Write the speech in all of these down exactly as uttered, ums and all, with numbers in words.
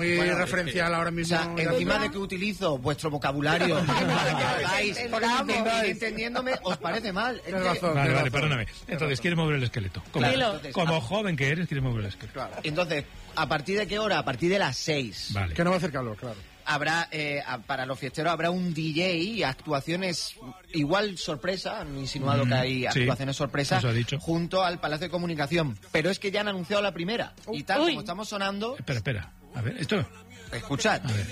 Muy bueno, referencial ahora mismo. O sea, encima de que utilizo vuestro vocabulario para que podáis ir entendiéndome, os parece mal. Es que... razón, vale, vale, perdóname. Entonces, ¿quieres mover el esqueleto? Como, claro, entonces, como a... joven que eres, ¿quieres mover el esqueleto? Claro. Entonces, ¿a partir de qué hora? A partir de las seis. Vale. Que no va a hacer calor, claro. Habrá, eh, para los fiesteros habrá un D J y actuaciones igual sorpresa, han insinuado mm, que hay actuaciones sí, sorpresa junto al Palacio de Comunicación, pero es que ya han anunciado la primera uh, y tal uy. como estamos sonando... Espera, espera, a ver, esto... Escuchad. A ver.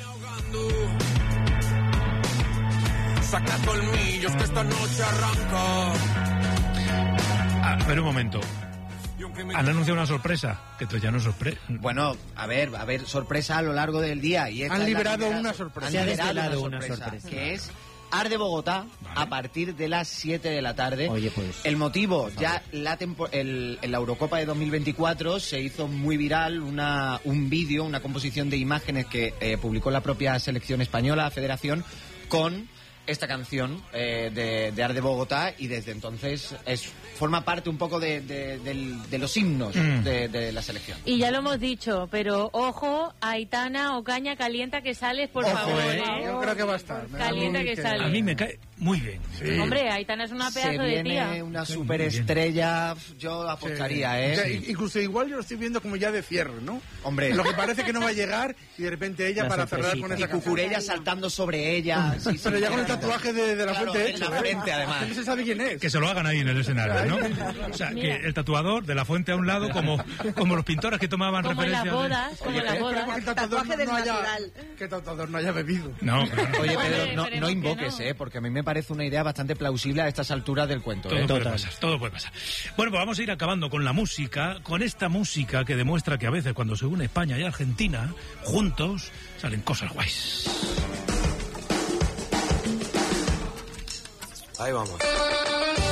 Saca colmillos que esta noche arranca. A ver un momento. Han anunciado una sorpresa, que esto ya no es sorpresa. Bueno, a ver, a ver, sorpresa a lo largo del día. Y han liberado una sorpresa. Han liberado una sorpresa, una sorpresa, que es Arde Bogotá, vale. a partir de las siete de la tarde. Oye, pues... El motivo, ya la tempo, el, en la Eurocopa de dos mil veinticuatro se hizo muy viral una, un vídeo, una composición de imágenes que eh, publicó la propia selección española, Federación, con esta canción eh, de, de Arde Bogotá, y desde entonces es forma parte un poco de, de, de, de los himnos mm. de, de la selección. Y ya lo hemos dicho, pero ojo, Aitana Ocaña, calienta que sales, por ojo, favor. Eh. ¿eh? Yo creo que va a estar. Calienta que, que sales. A mí me cae muy bien. Sí. Hombre, Aitana es una pedazo Se de tía. viene una superestrella, yo apostaría, sí. ¿eh? O sea, incluso igual yo lo estoy viendo como ya de cierre, ¿no? Hombre. Lo que parece que no va a llegar y de repente ella la para cerrar con esa y Cucurella saltando sobre ella. Sí, sí, pero ya con el tatuaje de, de la claro, fuente en hecho. la frente, ¿eh? Además. No se sabe quién es. Que se lo hagan ahí en el escenario, ¿no? O sea, que el tatuador de la fuente a un lado, como, como los pintores que tomaban como referencia. Como en las bodas, como en las bodas. Que el tatuaje no, no haya, que el tatuador no haya bebido. No, claro. Oye, Pedro, no, no invoques, ¿eh? Porque a mí me parece una idea bastante plausible a estas alturas del cuento. Todo ¿eh? puede pasar, todo puede pasar. Bueno, pues vamos a ir acabando con la música, con esta música que demuestra que a veces cuando se une España y Argentina, juntos, salen cosas guays. Ahí vamos.